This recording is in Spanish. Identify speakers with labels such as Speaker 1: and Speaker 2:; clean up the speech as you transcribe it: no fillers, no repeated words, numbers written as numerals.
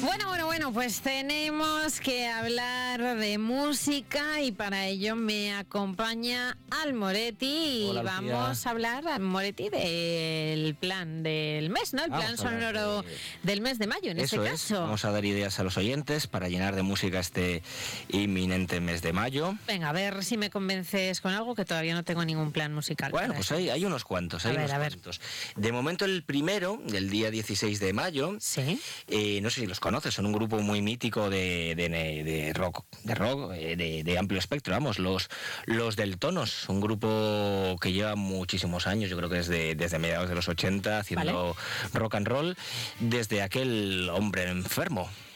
Speaker 1: Bueno, pues tenemos que hablar de música y para ello me acompaña Al Moretti.
Speaker 2: Hola,
Speaker 1: y vamos a hablar, Al Moretti, del plan del mes, ¿no? El plan sonoro del mes de mayo, en este caso.
Speaker 2: Vamos a dar ideas a los oyentes para llenar de música este inminente mes de mayo.
Speaker 1: Venga, a ver si me convences con algo, que todavía no tengo ningún plan musical.
Speaker 2: Bueno, pues hay unos cuantos, cuantos. De momento el primero, del día 16 de mayo,
Speaker 1: ¿sí?
Speaker 2: No sé si los conoces, son un grupo muy mítico de rock, de amplio espectro, vamos, los del Tonos, un grupo que lleva muchísimos años, yo creo que desde mediados de los 80 haciendo rock and roll, desde aquel Hombre Enfermo.